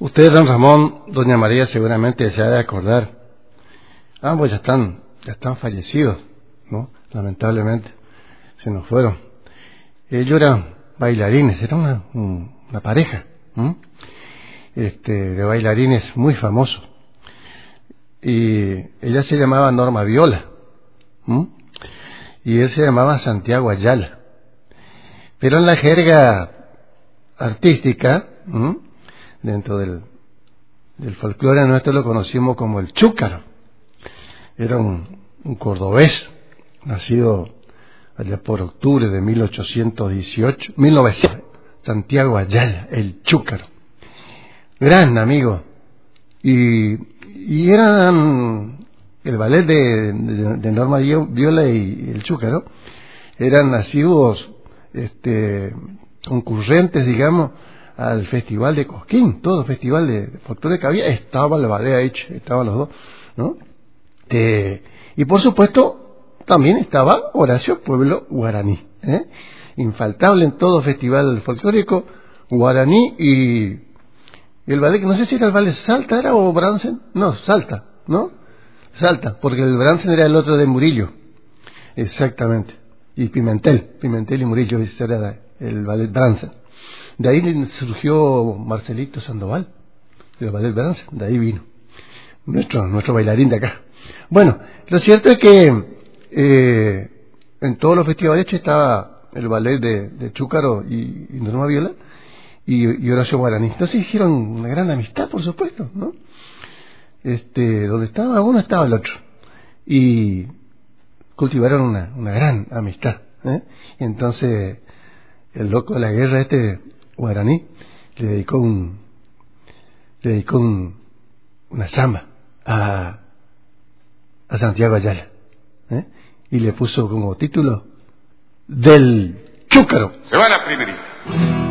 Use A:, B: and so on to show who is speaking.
A: Usted, don Ramón, doña María, seguramente se ha de acordar. Ambos ya están fallecidos, ¿no? Lamentablemente, se nos fueron. Ellos eran bailarines, era una pareja, de bailarines muy famosos. Y ella se llamaba Norma Viola, y él se llamaba Santiago Ayala. Pero en la jerga artística, dentro del folclore nuestro lo conocimos como el chúcaro. Era un cordobés, nacido allá por octubre de 1918, Santiago Ayala, el chúcaro. Gran amigo. Y eran el ballet de Norma Viola y el chúcaro, eran nacidos concurrentes, digamos, al festival de Cosquín. Todo festival de folclore que había, estaba el ballet ahí, estaban los dos, ¿no? Y por supuesto también estaba Horacio Pueblo Guaraní, infaltable en todo festival folclórico guaraní. Y el ballet, no sé si era el ballet Salta era o Bransen, no, Salta, ¿no? Salta, porque el Bransen era el otro de Murillo, exactamente, y Pimentel y Murillo, ese era el ballet Bransen. De ahí surgió Marcelito Sandoval, del ballet Bransen, de ahí vino nuestro bailarín de acá. Bueno, lo cierto es que en todos los festivales estaba el ballet de Chúcaro y Norma Viola y Horacio Guaraní. Entonces hicieron una gran amistad, por supuesto, ¿no? Donde estaba uno estaba el otro y cultivaron una gran amistad, Y entonces el loco de la guerra Guaraní le dedicó una samba a Santiago Ayala, y le puso como título Del Chúcaro.
B: Se va la primerita.